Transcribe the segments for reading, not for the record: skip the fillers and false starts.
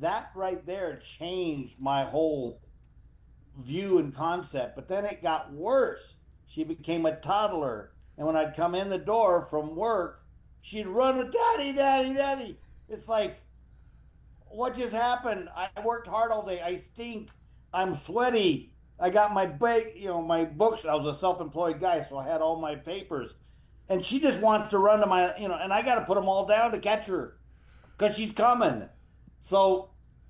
that right there changed my whole view and concept. But then it got worse. She became a toddler. And when I'd come in the door from work, she'd run with daddy, daddy, daddy. It's like, what just happened? I worked hard all day. I stink. I'm sweaty. I got my my books. I was a self-employed guy, so I had all my papers. And she just wants to run to and I got to put them all down to catch her because she's coming. So,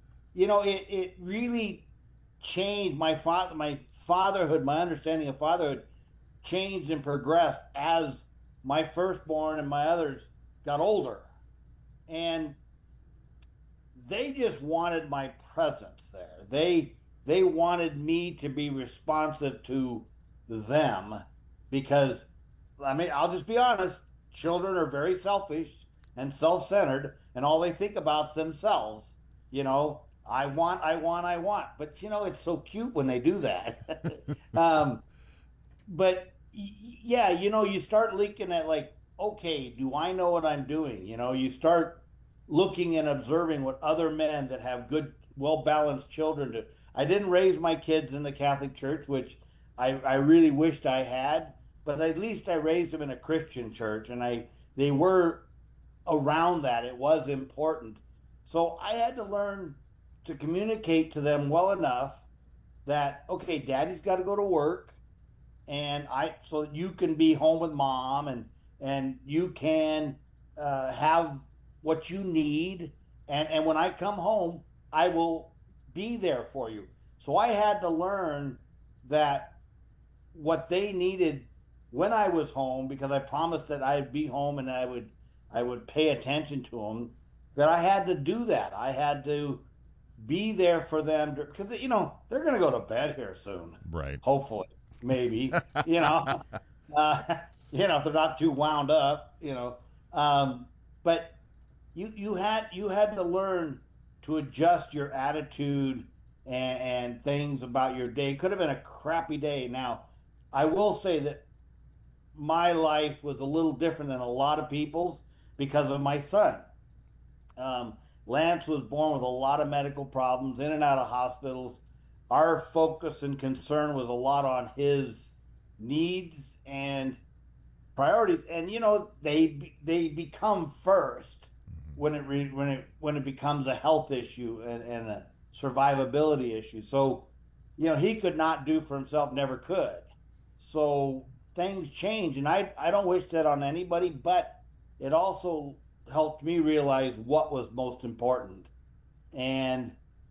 it really changed my fatherhood, my understanding of fatherhood changed and progressed as my firstborn and my others got older. And they just wanted my presence there. They wanted me to be responsive to them because I mean, I'll just be honest, children are very selfish and self-centered and all they think about is themselves. I want, I want, I want. But it's so cute when they do that. um, but yeah, you start looking at like, okay, do I know what I'm doing? You start looking and observing what other men that have good, well balanced children do. I didn't raise my kids in the Catholic Church, which I really wished I had, but at least I raised them in a Christian church, and they were around that. It was important, so I had to learn to communicate to them well enough that okay, Daddy's got to go to work and I so that you can be home with mom and you can have what you need and when I come home I will be there for you. So I had to learn that what they needed when I was home because I promised that I'd be home and I would pay attention to them that I had to do that. I had to be there for them because they're going to go to bed here soon, Right. hopefully, maybe, you know, uh, if they're not too wound up, um, but you had to learn to adjust your attitude and things about your day. It could have been a crappy day. Now, I will say that my life was a little different than a lot of people's because of my son. Um, Lance was born with a lot of medical problems, in and out of hospitals. Our focus and concern was a lot on his needs and priorities, and they become first when it becomes a health issue and a survivability issue. So, he could not do for himself, never could. So things change, and I don't wish that on anybody, but it also helped me realize what was most important, and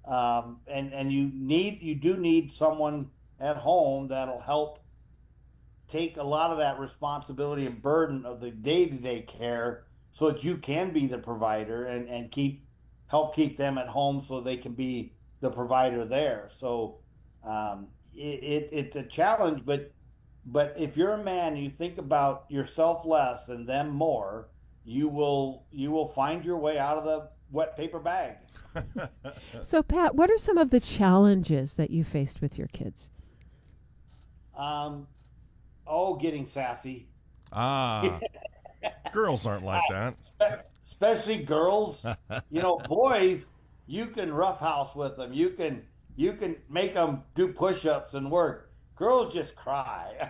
you do need someone at home that'll help take a lot of that responsibility and burden of the day-to-day care so that you can be the provider and help keep them at home so they can be the provider there. So it's a challenge, but if you're a man, you think about yourself less and them more, you will find your way out of the wet paper bag. So, Pat, what are some of the challenges that you faced with your kids? Um, oh, getting sassy. Ah, girls aren't like that. Especially girls. Boys, you can roughhouse with them. You can make them do push-ups and work. Girls just cry.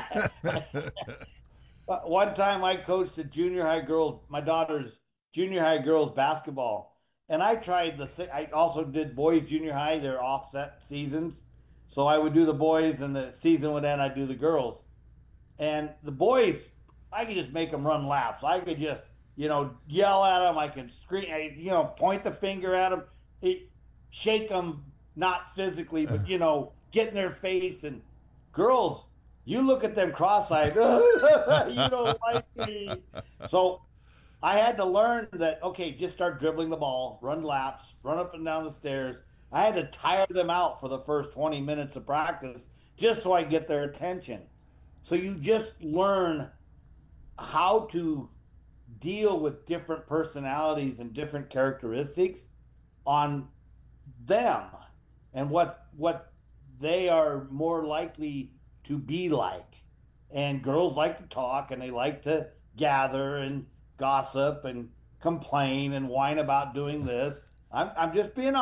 One time I coached a junior high girls, my daughter's junior high girls basketball, and I tried I also did boys junior high. They're offset seasons, so I would do the boys, and the season would end. I'd do the girls. And the boys, I could just make them run laps. I could just, yell at them. I could scream, point the finger at them, shake them, not physically, but, get in their face. And girls, you look at them cross-eyed, you don't like me. So I had to learn that, okay, just start dribbling the ball, run laps, run up and down the stairs. I had to tire them out for the first 20 minutes of practice just so I get their attention. So you just learn how to deal with different personalities and different characteristics on them and what they are more likely to be like. And girls like to talk and they like to gather and gossip and complain and whine about doing this. I'm just being